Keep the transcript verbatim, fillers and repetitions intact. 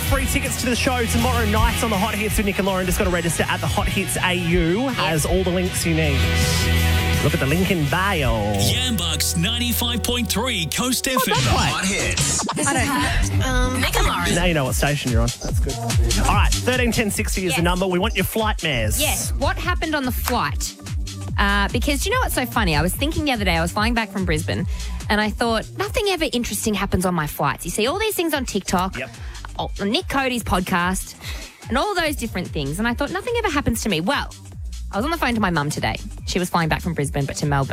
free tickets to the show tomorrow night on the Hot Hits with Nick and Lauren. Just got to register at the Hot Hits A U. Has all the links you need. Look at the link in bio. Yambucks ninety-five point three Coast F M. Hot Hits. I don't know. Um, Nick and Lauren. Now you know what station you're on. That's good. All right, thirteen ten sixty is Yes. the number. We want your flight mares. Yes. What happened on the flight? Uh, because you know what's so funny? I was thinking the other day, I was flying back from Brisbane, and I thought, nothing ever interesting happens on my flights. You see all these things on TikTok, Yep. oh, Nick Cody's podcast, and all those different things. And I thought, nothing ever happens to me. Well, I was on the phone to my mum today. She was flying back from Brisbane, but to Melbourne.